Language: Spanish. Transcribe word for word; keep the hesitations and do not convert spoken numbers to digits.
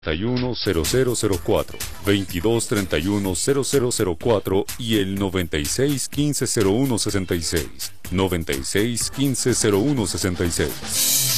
treinta y uno cero cero cero cuatro, veintidós treinta y uno cero cero cero cuatro y el noventa y seis quince cero uno sesenta y seis, noventa y seis quince cero uno sesenta y seis.